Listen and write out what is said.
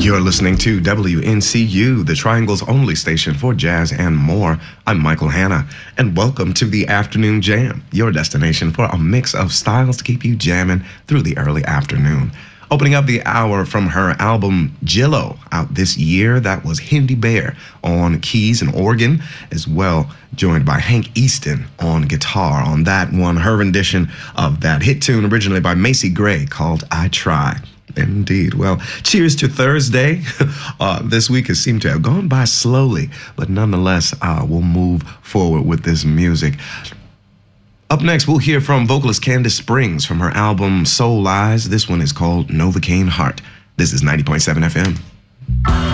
You're listening to WNCU, the Triangle's only station for jazz and more. I'm Michael Hanna, and welcome to the Afternoon Jam, your destination for a mix of styles to keep you jamming through the early afternoon. Opening up the hour from her album Jillo, out this year, that was Hendy Bear on keys and organ, as well joined by Hank Easton on guitar. On that one, her rendition of that hit tune originally by Macy Gray called I Try. Indeed. Well, cheers to Thursday. This week has seemed to have gone by slowly, but nonetheless, we'll move forward with this music. Up next, we'll hear from vocalist Candace Springs from her album Soul Lies. This one is called Novocaine Heart. This is 90.7 FM.